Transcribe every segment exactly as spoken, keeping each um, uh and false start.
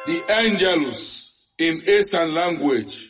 The Angelus in Eastern language.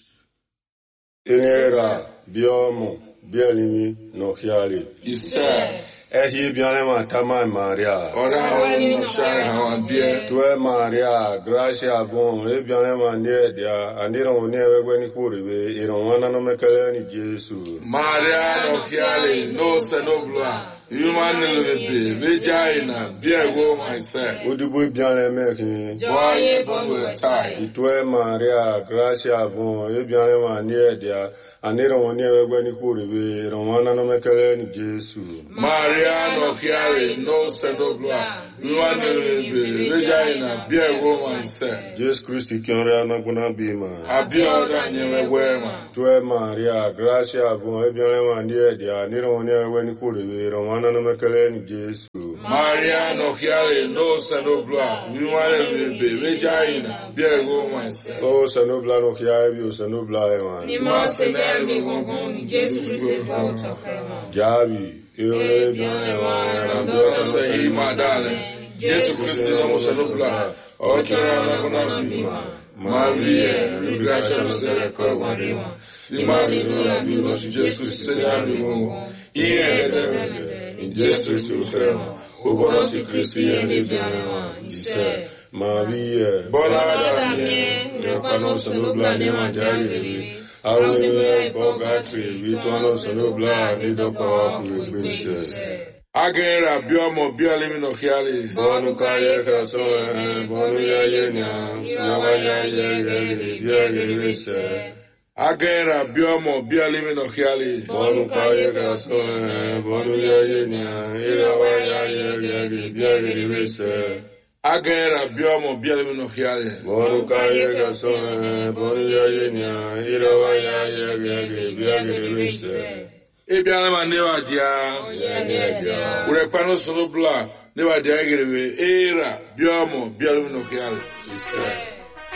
Inera biomo bielimi no hiali. Isa. Ehi bianema tama Maria. Ora hawani no share hawambie. Tue Maria, gracia bon, e bianema nie dia, andiro ne wegwe ni kuribe, iro wana no mekele ni Jesu. Maria no hiali no senobla. Human lebe, vagina, biego myself. Udubu bianema ki. Boye bonwe tai. Tue Maria, gracia bon, e bianema nie dia, andiro ne wegwe ni kuribe, iro wana no mekele ni Jesu. Maria no hiali no senobla. Human lebe, vagina, biego myself. Jesus Christ kiore anaguna bima. Abioda nyewe wema. Tue Maria, gracia bon, e bianema nie dia, andiro ne wegwe ni kuribe, iro wana no mekele ni Jesu. Maria no hiale no sanobla, human lebe, vagina, biego myself. Oh, sanobla no hiabi, o sanobla eman. Ni mo senere mi gongon, Jesu Christ volta kema. Jabi, iore bianema, Rambota sahi madale, Jesu Christ no sanobla, okera na kuna bima. Maria, gracia no sere kwa marima. Ni masi no bima, Jesu Christ senere mi gongon. Iye gedemende. In Jesus to Him, who born us in Christi and Abraham, he said, Maria, Bonada, Rapano Sanobla, Nemanjari, Hallelujah, Bogatri, Vituano Sanobla, Nidoka, Gracious. Agera, Biomo, Biolimino Hiali, Bonu Kaya Kason, Bonu Yayena, Yawaya Yagari, Yagari, Agera, Biomo, Biolimino Hiali, Bonu Kaya Kason, Bonu Yayena, Irawaya Yagari, Yagari, Agera, Biomo, Biolimino Hiali, Bonu Kaya Kason, Bonu Yayena, Irawaya Yagari, Yagari, Ebianema Neva Dia, Urepano Sonobla, Neva Dia, Era, Biomo, Biolimino Hiali, he said.